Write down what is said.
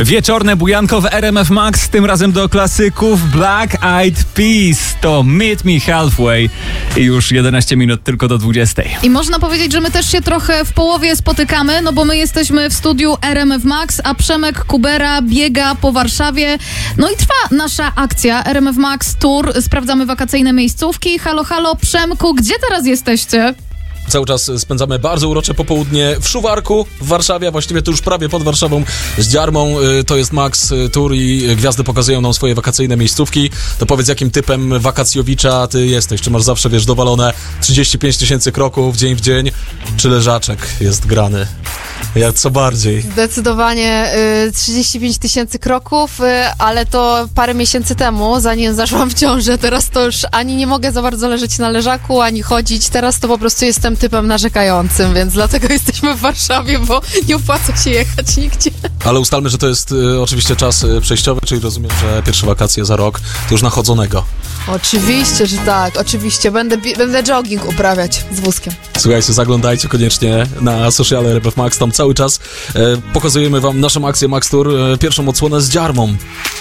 Wieczorne bujanko w RMF Max, tym razem do klasyków Black Eyed Peas. To Meet Me Halfway i już 11 minut tylko do 20. I można powiedzieć, że my też się trochę w połowie spotykamy, no bo my jesteśmy w studiu RMF Max, a Przemek Kubera biega po Warszawie. No i trwa nasza akcja RMF Max Tour. Sprawdzamy wakacyjne miejscówki. Halo, halo, Przemku, gdzie teraz jesteście? Cały czas spędzamy bardzo urocze popołudnie w Szuwarku w Warszawie, a właściwie to już prawie pod Warszawą z Dziarmą. To jest Max Tour i gwiazdy pokazują nam swoje wakacyjne miejscówki. To powiedz, jakim typem wakacjowicza ty jesteś? Czy masz zawsze, dowalone 35 000 kroków dzień w dzień? Czy leżaczek jest grany? Jak co bardziej? Zdecydowanie 35 000 kroków, ale to parę miesięcy temu, zanim zaszłam w ciążę. Teraz to już ani nie mogę za bardzo leżeć na leżaku, ani chodzić. Teraz to po prostu jestem typem narzekającym, więc dlatego jesteśmy w Warszawie, bo nie opłaca się jechać nigdzie. Ale ustalmy, że to jest oczywiście czas przejściowy, czyli rozumiem, że pierwsze wakacje za rok to już nachodzonego. Oczywiście, że tak. Oczywiście. Będę jogging uprawiać z wózkiem. Słuchajcie, zaglądajcie koniecznie na sociale RMF Max, tam cały czas pokazujemy wam naszą akcję Max Tour, pierwszą odsłonę z Dziarmą.